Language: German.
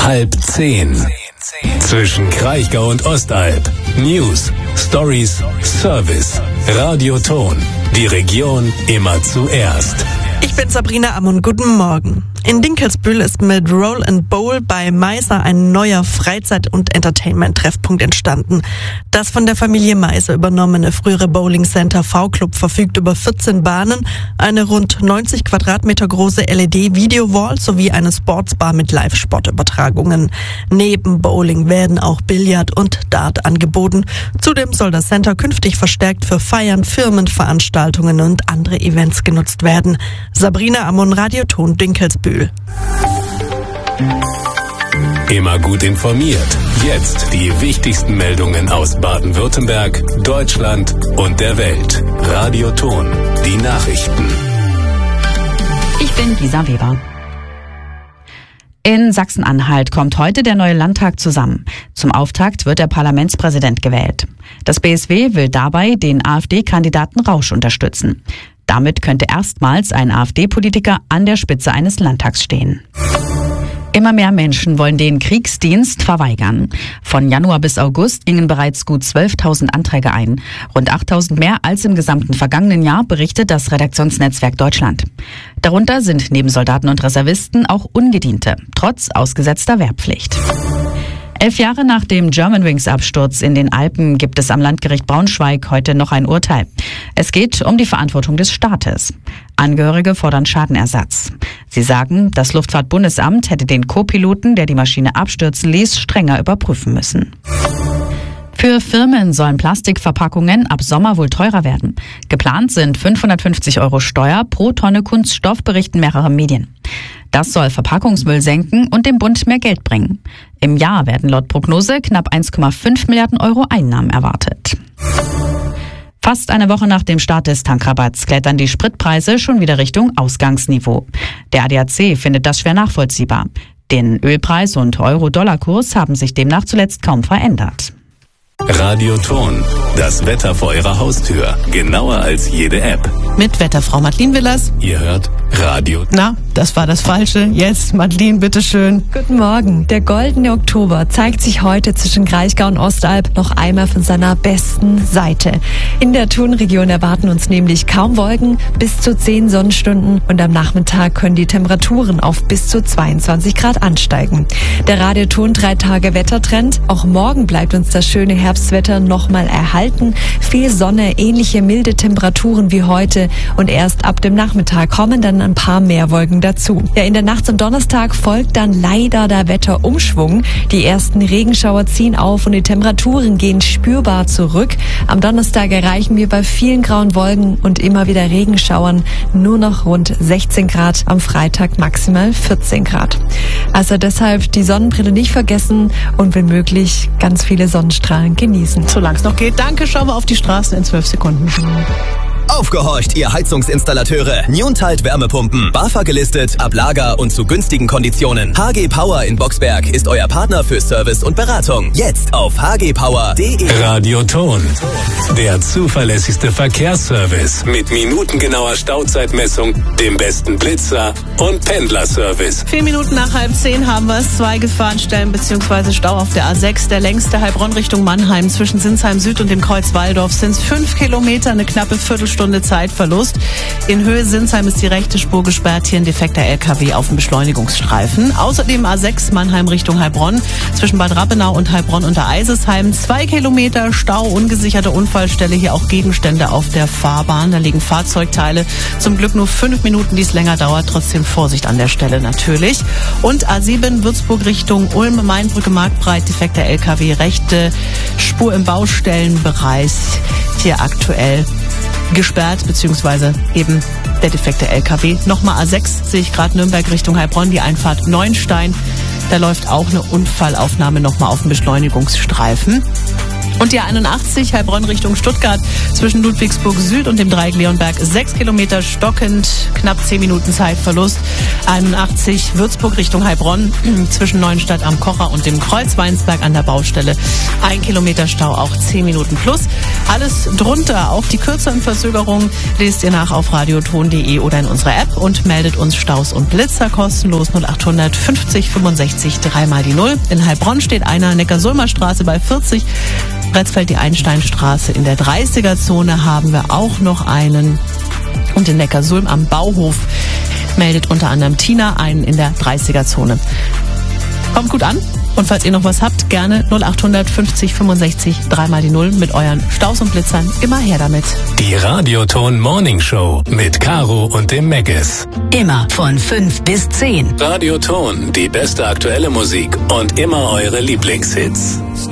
9:30. Zwischen Kraichgau und Ostalb. News, Stories, Service. Radioton. Die Region immer zuerst. Ich bin Sabrina Ammon, guten Morgen. In Dinkelsbühl ist mit Roll and Bowl bei Meiser ein neuer Freizeit- und Entertainment-Treffpunkt entstanden. Das von der Familie Meiser übernommene frühere Bowling Center V-Club verfügt über 14 Bahnen, eine rund 90 Quadratmeter große LED-Video-Wall sowie eine Sportsbar mit Live-Sportübertragungen. Neben Bowling werden auch Billard und Dart angeboten. Zudem soll das Center künftig verstärkt für Feiern, Firmenveranstaltungen und andere Events genutzt werden. Sabrina Ammon, Radioton, Dinkelsbühl. Immer gut informiert. Jetzt die wichtigsten Meldungen aus Baden-Württemberg, Deutschland und der Welt. Radioton, die Nachrichten. Ich bin Lisa Weber. In Sachsen-Anhalt kommt heute der neue Landtag zusammen. Zum Auftakt wird der Parlamentspräsident gewählt. Das BSW will dabei den AfD-Kandidaten Rausch unterstützen. Damit könnte erstmals ein AfD-Politiker an der Spitze eines Landtags stehen. Immer mehr Menschen wollen den Kriegsdienst verweigern. Von Januar bis August gingen bereits gut 12.000 Anträge ein. Rund 8.000 mehr als im gesamten vergangenen Jahr, berichtet das Redaktionsnetzwerk Deutschland. Darunter sind neben Soldaten und Reservisten auch Ungediente, trotz ausgesetzter Wehrpflicht. 11 Jahre nach dem Germanwings-Absturz in den Alpen gibt es am Landgericht Braunschweig heute noch ein Urteil. Es geht um die Verantwortung des Staates. Angehörige fordern Schadenersatz. Sie sagen, das Luftfahrtbundesamt hätte den Co-Piloten, der die Maschine abstürzen ließ, strenger überprüfen müssen. Für Firmen sollen Plastikverpackungen ab Sommer wohl teurer werden. Geplant sind 550 € Steuer pro Tonne Kunststoff, berichten mehrere Medien. Das soll Verpackungsmüll senken und dem Bund mehr Geld bringen. Im Jahr werden laut Prognose knapp 1,5 Milliarden € Einnahmen erwartet. Fast eine Woche nach dem Start des Tankrabatts klettern die Spritpreise schon wieder Richtung Ausgangsniveau. Der ADAC findet das schwer nachvollziehbar. Den Ölpreis und Euro-Dollar-Kurs haben sich demnach zuletzt kaum verändert. Radioton, das Wetter vor Ihrer Haustür. Genauer als jede App. Mit Wetterfrau Madeleine Willers. Ihr hört Radio. Na, das war das Falsche. Jetzt, Madeleine, bitteschön. Guten Morgen. Der goldene Oktober zeigt sich heute zwischen Kraichgau und Ostalb noch einmal von seiner besten Seite. In der Thunregion erwarten uns nämlich kaum Wolken, bis zu 10 Sonnenstunden und am Nachmittag können die Temperaturen auf bis zu 22 Grad ansteigen. Der Radioton 3-Tage-Wettertrend. Auch morgen bleibt uns das schöne Herbstwetter nochmal erhalten. Viel Sonne, ähnliche milde Temperaturen wie heute und erst ab dem Nachmittag kommen dann ein paar mehr Wolken dazu. Ja, in der Nacht zum Donnerstag folgt dann leider der Wetterumschwung. Die ersten Regenschauer ziehen auf und die Temperaturen gehen spürbar zurück. Am Donnerstag erreichen wir bei vielen grauen Wolken und immer wieder Regenschauern nur noch rund 16 Grad, am Freitag maximal 14 Grad. Also deshalb die Sonnenbrille nicht vergessen und wenn möglich ganz viele Sonnenstrahlen genießen. Solange es noch geht. Danke, schauen wir auf die Straßen in 12 Sekunden. Aufgehorcht, ihr Heizungsinstallateure. Newntide Wärmepumpen. BAFA gelistet, ab Lager und zu günstigen Konditionen. HG Power in Boxberg ist euer Partner für Service und Beratung. Jetzt auf hgpower.de. Radioton, der zuverlässigste Verkehrsservice mit minutengenauer Stauzeitmessung, dem besten Blitzer und Pendlerservice. 4 Minuten nach 9:30 haben wir es. 2 Gefahrenstellen bzw. Stau auf der A6. Der längste Heilbronn Richtung Mannheim zwischen Sinsheim Süd und dem Kreuz Walldorf sind es 5 Kilometer, eine knappe Viertelstunde Zeitverlust. In Höhe Sinsheim ist die rechte Spur gesperrt, hier ein defekter LKW auf dem Beschleunigungsstreifen. Außerdem A6 Mannheim Richtung Heilbronn zwischen Bad Rappenau und Heilbronn unter Eisesheim. 2 Kilometer Stau, ungesicherte Unfallstelle, hier auch Gegenstände auf der Fahrbahn. Da liegen Fahrzeugteile. Zum Glück nur 5 Minuten, die es länger dauert. Trotzdem Vorsicht an der Stelle natürlich. Und A7 Würzburg Richtung Ulm, Mainbrücke Marktbreit, defekter LKW, rechte Spur im Baustellenbereich. Hier aktuell gesperrt, beziehungsweise eben der defekte LKW. Nochmal A6 sehe ich gerade Nürnberg Richtung Heilbronn, die Einfahrt Neunstein. Da läuft auch eine Unfallaufnahme nochmal auf dem Beschleunigungsstreifen. Und die A81 Heilbronn Richtung Stuttgart zwischen Ludwigsburg Süd und dem Dreieck Leonberg 6 Kilometer stockend, knapp 10 Minuten Zeitverlust. 81 Würzburg Richtung Heilbronn zwischen Neuenstadt am Kocher und dem Kreuz Weinsberg an der Baustelle 1 Kilometer Stau, auch 10 Minuten plus. Alles drunter, auch die kürzeren Verzögerungen lest ihr nach auf radioton.de oder in unserer App und meldet uns Staus und Blitzer kostenlos 0800 50 65 3 mal die 0. In Heilbronn steht einer, Neckarsulmer Straße bei 40. Bretzfeld die Einsteinstraße in der 30er-Zone haben wir auch noch einen. Und in Neckarsulm am Bauhof meldet unter anderem Tina einen in der 30er-Zone. Kommt gut an. Und falls ihr noch was habt, gerne 0800 50 65 3 mal die 0 mit euren Staus und Blitzern. Immer her damit. Die Radioton Morning Show mit Caro und dem Meggis. Immer von 5 bis 10. Radioton, die beste aktuelle Musik und immer eure Lieblingshits.